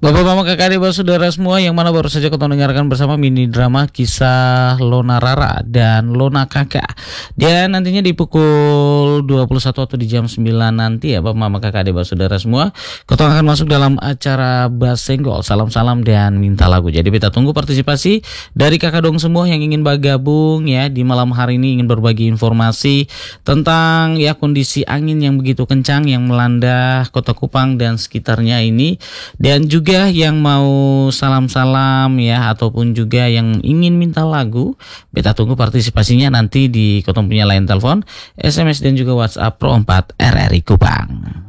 Bapak Mama Kakak Adik Saudara semua, yang mana baru saja kita dengarkan bersama mini drama kisah Lona Rara dan Lona Kakak. Dan nantinya di pukul 21 atau di jam 9 nanti ya Bapak Mama Kakak Adik Saudara semua, kita akan masuk dalam acara Basenggol Salam-salam dan Minta Lagu. Jadi kita tunggu partisipasi dari kakak dong semua yang ingin bergabung ya di malam hari ini, ingin berbagi informasi tentang ya kondisi angin yang begitu kencang yang melanda Kota Kupang dan sekitarnya ini, dan juga yang mau salam-salam ya ataupun juga yang ingin minta lagu. Beta tunggu partisipasinya nanti di Kotong punya line telepon, SMS dan juga WhatsApp Pro 4 RRI Kupang.